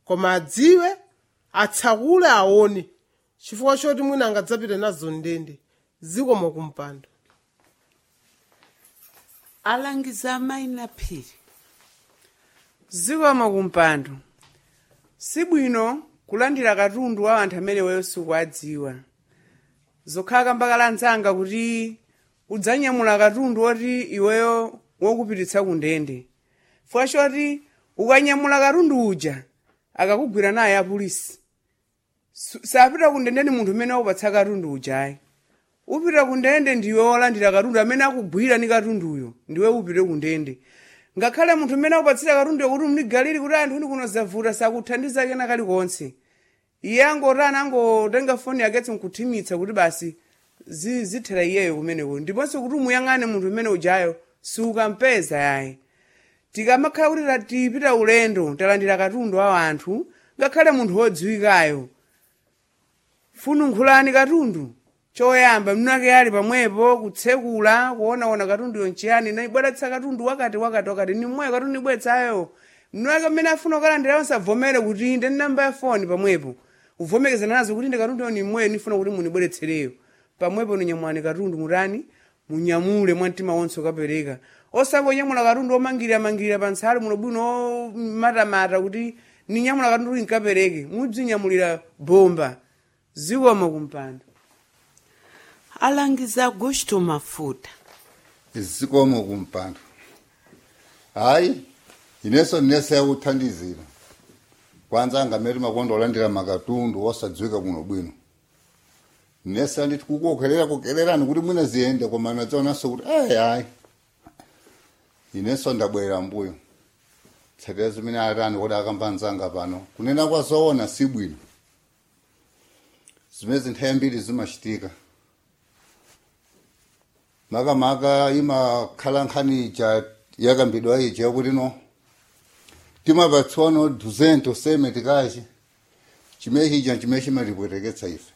koma adziwe atsakule aone chifukwa choti mwina angadzapite nazo ndende zikomo kumpando. Alangiza amayi na Phiri. Zikomo kumpando. Sibwino kulandira katundu wa anthu amene weyo sukuwadziwa. Zokhala kambakala nzanga kuti udzanyamula katundu woti iweyo wokupititsa ku ndende. Fwa choti ukanyamula katundu uja akakugwira naye apolisi. Sapita ku ndende munthu amene akupatsa katundu ujayi. Upita ku ndende ndiwe wolandira katundu amene akugwira ni katunduyo ndiwe upite ku ndende. Ngakhale munthu amene akupatsira katundu kuti mligaliri kuti anthu kuno zavuta sakuthandiza kena kalikonse. Iye angotana angotenga foni yake nkuthimitsa kuti basi zithera iyeyo kumeneko. Ndiponso kuti muyang'ane munthu amene ujayo sukampeza yaye. Tikamakhala kuti tipita ulendo talandira katundu wa anthu ngakhale munthu wodziwikayo. Fununkhulani katundu. Choyamba mnake yali pamwepo kutsekula kuona katundu yonchiyani na ibweretsa katundu wakati ni mwe katundu ibweretsayo. Mnake amene afuna kulandira onse avomere kuti ndi namba ya phone pamwepo. Uvomekezana nazo kuti ndi katundu ni mwe nifuna kuti munibweretsereyo. Pamwepo ninyamulani katundu mutani munyamule mwantima wonse ukapereka. Osangonyamula katundu omangirira pansali muno bwino matamata kuti ninyamula katundu nkapereke. Mudzinyamulira bomba. Zikomo kumpando. Alangiza Augusto Mafuta. Zikomo kumpando. Hayi, ineso nese yakuthandizira. Kwanza ngameri makondo olandira makatundu osadziwika kuno bwino. Nese anditi kukokererani kuti mwina ziende koma nazonaso kuti hayi. Ineso ndabwera mbuyo. Tserezo mina arani kuti akambanzanga pano. Kunena kwazoona sibwino. Zimezi nthembiri zimashitika. Maka ima khalankhani ija yakambidwa ija kuti no timapatswano 200 seme tikachi chimehija chimalipweteketsa ife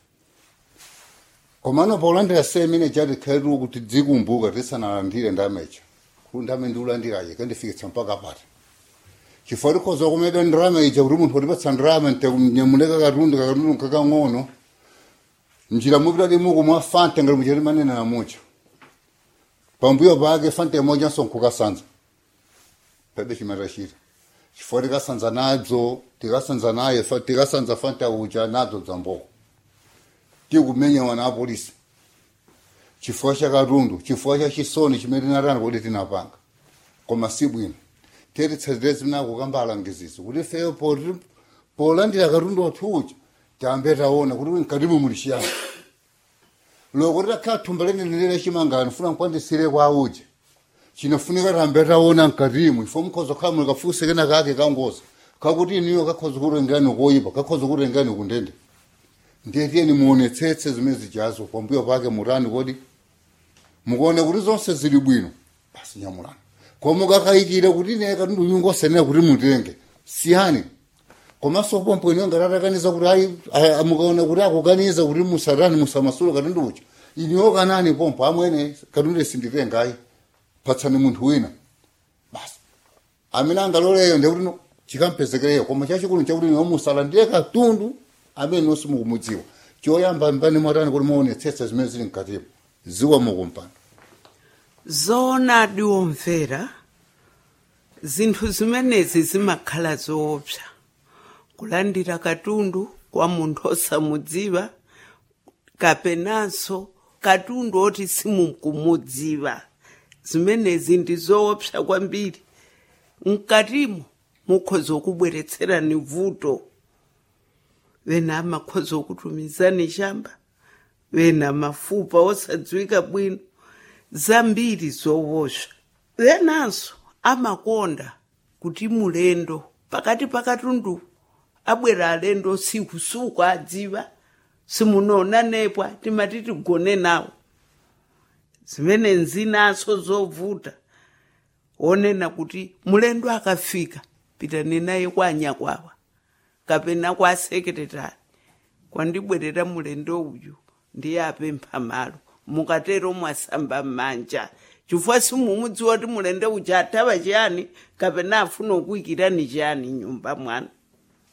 komano paulandira semene chati khairu kuti dzikumbuka tisanalandire ndamecha kundame ndiulandiraje kandifikitsa mpaka pati chifukwa tikhoza kumeda ndrama ija kuti munthu watipatsa ndrama ntenyamuleka katundu kakang'ono njira mupitadi muku mwa fante ngati muchati manena na mucho pambuyo pake fante moja sonkukasanza pede chimatachita chifukwa tikasanza nadzo tikasanza fante uja nadzo dzamboko tikumenya wana apolisi chifukwa cha katundu chifukwa cha chisoni chimene tinatana kuti tinapanga koma sibwino tetsezerezi nako kambalangiziso kuti feyo polandira katundu wathu uja tambe taona kuti nkatimu mulishiyana loko takhala thumba lenelele chimangano funa nkwandisire kwa uja chinofunika tambe taona nkatimu ifo mkhozo khala mulikafunse kena kake kangoza kakuti niyo kakhoza kurengani koyipa kakhoza kurengani kundende ndiyetiyeni muonetsetse zimene zijazo pambuyo pake mutani kodi mukuone kuti zonse zili bwino basi nyamulani koma kakayikira kuti ne katundu yungosenera kuti mutenge siyani komanso pompo ino ngaratakaniza kuti mukaona kuti akukaniza kuti musarani musamasula katundu uja iniwo kanani pompo amwene katundu sinditenga ayi patsani munthu wina basi amene angaloleyo ndekuti no chikampezekereyo koma chachikulu chakuti niwo musalandire katundu amene nonse mukumudziwa choyamba mbani mwatani kuti muonetsetse zimene zili mkatipo zikomo kumpando. Zona diomvera zinthu zimenezi zimakhala zoopsa kulandira katundu kwa munthu osamudziwa kapenanso katundu oti simukumudziwa zimenezi ndi zoopsa kwambiri mkatimo mukhoza kubweretserani vuto wena amakhoza kutumizani shamba wena mafupa osadziwika bwino zambiri zoopsa wenanso amakonda kuti mulendo pakati pakatundu abwera alendo siku adziwa simunona nepwa timati tigone nawo zimene nzinaso zovuta onena kuti mulendo akafika pitani naye kwa anyakwawa kapena kwa sekretari kwandibwerera mulendo uyu ndiye apempha malo mukatero mwasamba manja chifukwa simumudziwa kuti mulendo uja atava chiyani kapena afuna kuikirani chiyani nyumba mwana